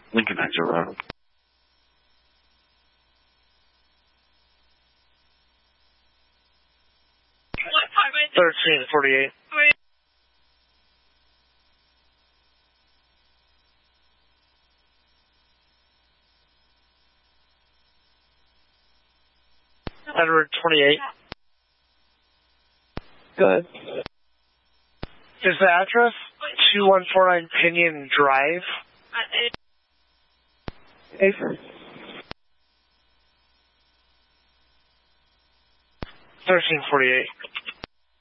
Lincoln exit road. 1348. Edward 28. Good. Is the address 2149 Pinion Drive? Affirm. 1348.